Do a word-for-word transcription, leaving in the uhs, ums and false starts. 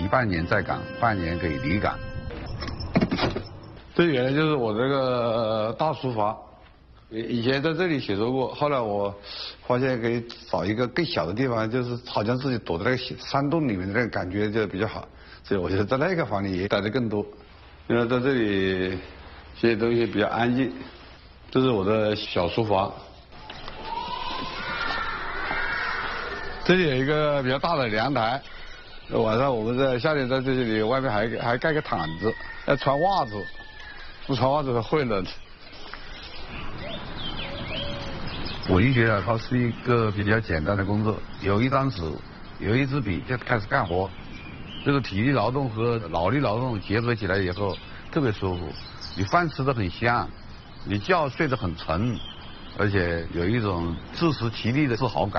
一半年在岗，半年可以离岗。这原来就是我这个大书房，以前在这里写作过，后来我发现可以找一个更小的地方，就是好像自己躲在那个山洞里面的那个感觉就比较好，所以我觉得在那个房里也待得更多。因为在这里写东西比较安静，这是我的小书房。这里有一个比较大的凉台，晚上我们在夏天在这里，外面还还盖个毯子，要穿袜子。不穿袜子会冷。文学啊，它是一个比较简单的工作，有一张纸，有一支笔就开始干活。这个体力劳动和脑力劳动结合起来以后，特别舒服。你饭吃得很香，你觉睡得很沉，而且有一种自食其力的自豪感。